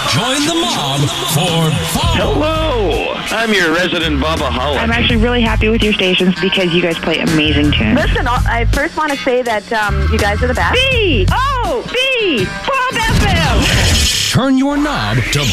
Join the mob for fun. Hello, I'm your resident Bubba Hollick. I'm actually really happy with your stations because you guys play amazing tunes. Listen, I first want to say that you guys are the best. B-O-B, Bob FM. Turn your knob to